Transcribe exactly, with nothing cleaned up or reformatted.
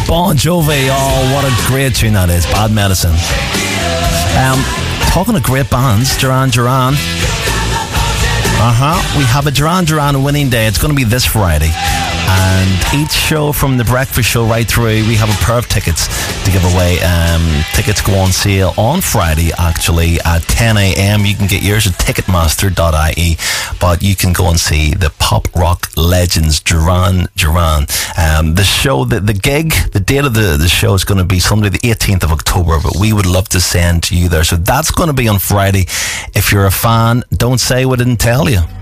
Bon Jovi, oh, what a great tune that is. Bad Medicine. Um, talking of great bands, Duran Duran. Uh-huh. We have a Duran Duran winning day. It's going to be this Friday. And each show from the breakfast show right through, we have a pair of tickets to give away. Um, tickets go on sale on Friday, actually, at ten a.m. You can get yours at ticketmaster dot I E, but you can go and see the pop rock legends, Duran Duran. Um, the show, the, the gig, the date of the, the show is going to be Sunday the eighteenth of October, but we would love to send you there. So that's going to be on Friday. If you're a fan, don't say we didn't tell you.